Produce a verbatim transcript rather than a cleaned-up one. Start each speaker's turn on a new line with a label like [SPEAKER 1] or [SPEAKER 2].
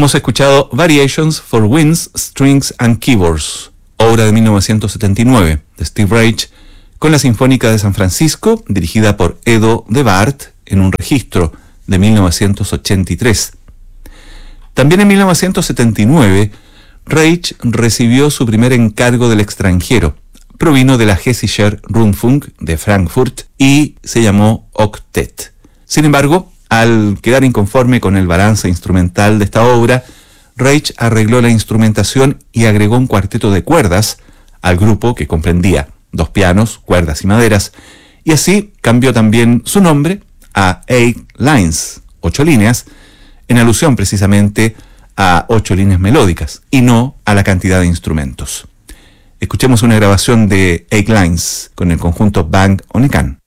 [SPEAKER 1] Hemos escuchado Variations for Winds, Strings and Keyboards, obra de mil novecientos setenta y nueve de Steve Reich, con la Sinfónica de San Francisco, dirigida por Edo de Bart, en un registro de mil novecientos ochenta y tres. También en mil novecientos setenta y nueve, Reich recibió su primer encargo del extranjero. Provino de la Hessischer Rundfunk de Frankfurt y se llamó Octet. Sin embargo, al quedar inconforme con el balance instrumental de esta obra, Reich arregló la instrumentación y agregó un cuarteto de cuerdas al grupo, que comprendía dos pianos, cuerdas y maderas, y así cambió también su nombre a Eight Lines, ocho líneas, en alusión precisamente a ocho líneas melódicas y no a la cantidad de instrumentos. Escuchemos una grabación de Eight Lines con el conjunto Bang on a Can.